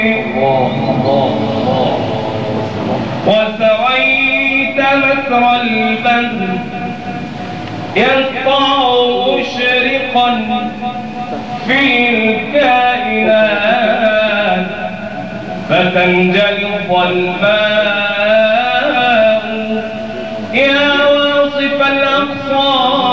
وسويت متر البدر يسطع مشرقا في الكائنات فتنجلي الظلماء يا واصف الأقصار